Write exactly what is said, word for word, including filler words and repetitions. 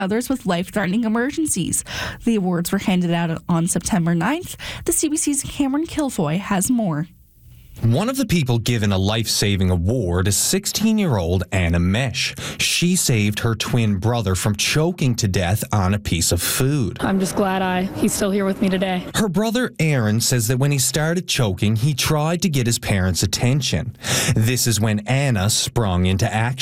others with life-threatening emergencies. The awards were handed out on September ninth. The C B C's Cameron Kilfoy has more. One of the people given a life-saving award is sixteen-year-old Anna Mesh. She saved her twin brother from choking to death on a piece of food. I'm just glad I he's still here with me today. Her brother Aaron says that when he started choking, he tried to get his parents' attention. This is when Anna sprung into action.